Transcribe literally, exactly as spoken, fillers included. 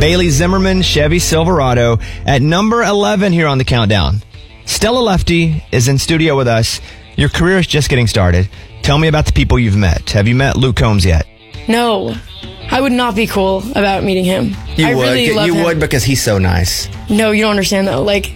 Bailey Zimmerman Chevy Silverado at number eleven here on the countdown. Stella Lefty is in studio with us. Your career is just getting started. Tell me about the people you've met. Have you met Luke Combs yet? No. I would not be cool about meeting him. You I would. really love you him. would because he's so nice. No, you don't understand though. Like,